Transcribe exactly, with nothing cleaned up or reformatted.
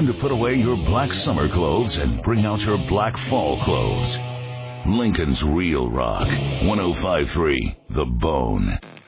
time to put away your black summer clothes and bring out your black fall clothes. Lincoln's Real Rock, one oh five point three The Bone.